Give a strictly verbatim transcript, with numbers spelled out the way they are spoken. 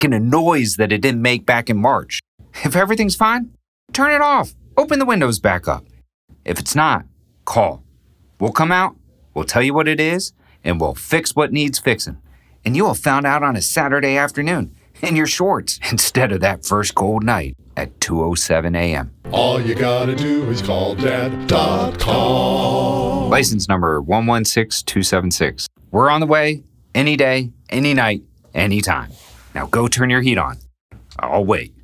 making a noise that it didn't make back in March. If everything's fine, turn it off. Open the windows back up. If it's not, call. We'll come out, we'll tell you what it is, and we'll fix what needs fixing. And you'll have found out on a Saturday afternoon in your shorts instead of that first cold night at two oh seven a.m. All you gotta do is call dad dot com. License number one one six two seven six. We're on the way, any day, any night, anytime. Now go turn your heat on. I'll wait.